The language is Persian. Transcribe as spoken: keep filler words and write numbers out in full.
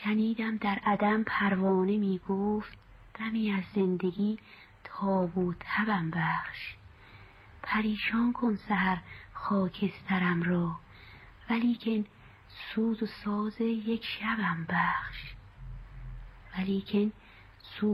شنیدم در عدم پروانه می گفت دمی از زندگی تاب و تبم بخش. پریشان کن سحر خاکسترم را، ولیکن سوز و ساز یک شبم بخش. ولیکن